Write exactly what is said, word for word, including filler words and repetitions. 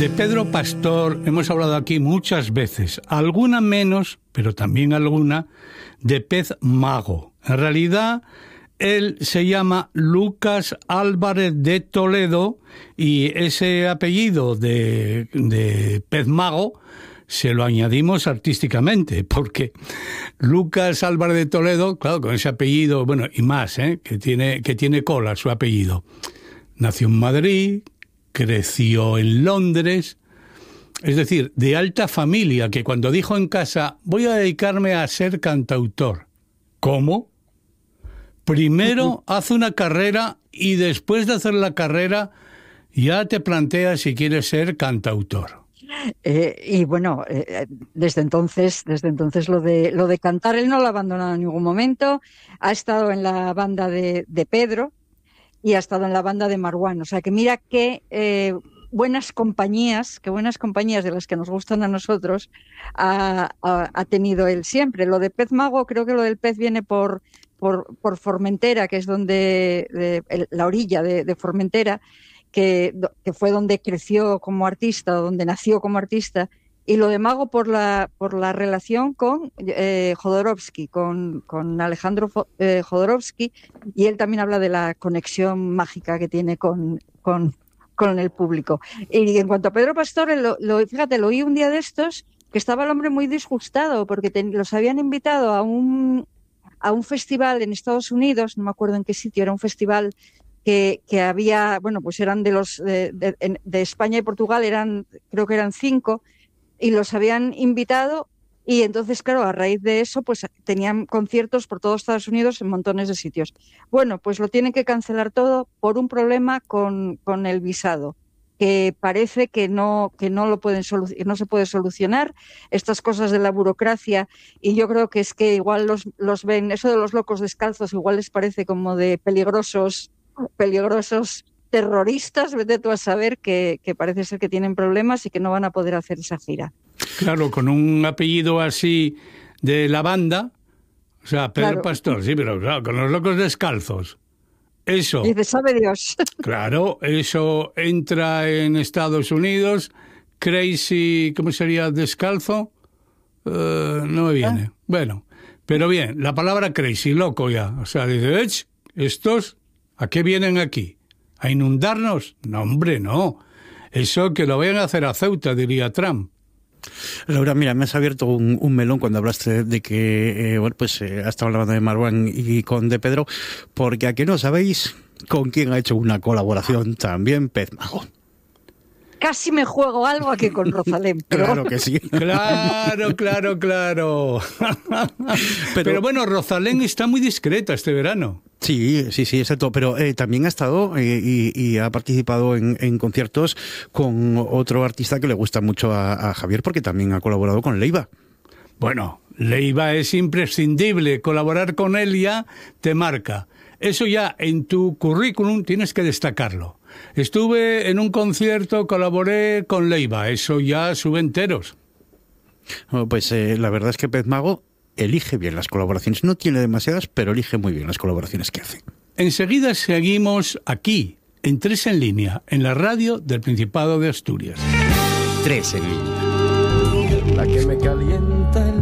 De Pedro Pastor hemos hablado aquí muchas veces, alguna menos, pero también alguna, de Pez Mago. En realidad, él se llama Lucas Álvarez de Toledo y ese apellido de, de Pez Mago se lo añadimos artísticamente, porque Lucas Álvarez de Toledo, claro, con ese apellido, bueno, y más, ¿eh? que tiene, que tiene cola su apellido. Nació en Madrid, creció en Londres, es decir, de alta familia, que cuando dijo en casa, voy a dedicarme a ser cantautor. ¿Cómo? Primero haz una carrera y después de hacer la carrera ya te planteas si quieres ser cantautor. Eh, y bueno, eh, desde entonces, desde entonces lo de lo de cantar él no lo ha abandonado en ningún momento. Ha estado en la banda de, de Pedro y ha estado en la banda de Marwan. O sea que mira qué eh, buenas compañías, qué buenas compañías de las que nos gustan a nosotros ha, ha, ha tenido él siempre. Lo de Pez Mago, creo que lo del pez viene por por, por Formentera, que es donde de, el, la orilla de, de Formentera. Que, que fue donde creció como artista, donde nació como artista, y lo de Mago por la por la relación con eh, Jodorowsky, con, con Alejandro eh, Jodorowsky, y él también habla de la conexión mágica que tiene con, con, con el público. Y en cuanto a Pedro Pastor, lo, lo, fíjate, lo oí un día de estos, que estaba el hombre muy disgustado, porque te, los habían invitado a un, a un festival en Estados Unidos, no me acuerdo en qué sitio, era un festival Que, que había, bueno, pues eran de los de, de, de España y Portugal, eran, creo que eran cinco, y los habían invitado, y entonces, claro, a raíz de eso, pues tenían conciertos por todo Estados Unidos en montones de sitios. Bueno, pues lo tienen que cancelar todo por un problema con, con el visado, que parece que no, que no lo pueden solu- no se puede solucionar, estas cosas de la burocracia, y yo creo que es que igual los, los ven, eso de los locos descalzos, igual les parece como de peligrosos peligrosos terroristas, vete tú a saber que, que parece ser que tienen problemas y que no van a poder hacer esa gira. Claro, con un apellido así de la banda, o sea, Pedro claro. Pastor, sí, pero claro, con los locos descalzos. Eso. Y dice, sabe Dios. Claro, eso entra en Estados Unidos, crazy, ¿cómo sería descalzo? Uh, no me viene. ¿Ah? Bueno, pero bien, la palabra crazy, loco ya. O sea, dice, estos... ¿A qué vienen aquí? ¿A inundarnos? No, hombre, no. Eso que lo vayan a hacer a Ceuta, diría Trump. Laura, mira, me has abierto un, un melón cuando hablaste de que, eh, bueno, pues eh, has estado hablando de Marwan y con de Pedro, porque aquí no sabéis con quién ha hecho una colaboración también Pez Mago. Casi me juego algo aquí con Rosalén. Pero... Claro que sí. Claro, claro, claro. Pero, pero bueno, Rosalén está muy discreta este verano. Sí, sí, sí, exacto. Pero eh, también ha estado eh, y, y ha participado en, en conciertos con otro artista que le gusta mucho a, a Javier, porque también ha colaborado con Leiva. Bueno, Leiva es imprescindible. Colaborar con él ya te marca. Eso ya en tu currículum tienes que destacarlo. Estuve en un concierto, colaboré con Leiva. Eso ya sube enteros. Bueno, pues eh, la verdad es que Pez Mago elige bien las colaboraciones. No tiene demasiadas, pero elige muy bien las colaboraciones que hace. Enseguida seguimos aquí, en Tres en Línea, en la radio del Principado de Asturias. Tres en Línea. La que me calienta el